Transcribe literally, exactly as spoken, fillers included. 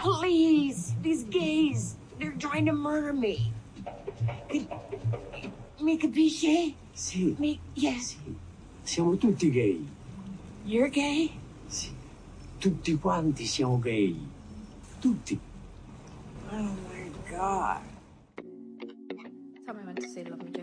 Please, these gays, they're trying to murder me. Could, mi capisce? Sì. Mi, yes. Sì. Siamo tutti gay. You're gay? Sì. Tutti quanti siamo gay. Tutti. Oh my God. Tell me when to say love me, Jake.